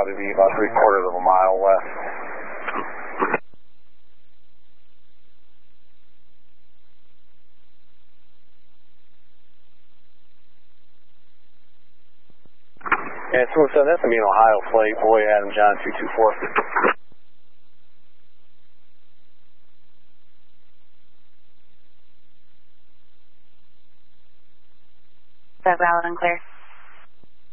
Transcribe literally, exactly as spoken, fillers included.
probably be about three quarters of a mile west. Yeah, Smooth seven, that's going to be an Ohio flight, boy Adam John two two four. That's valid and clear.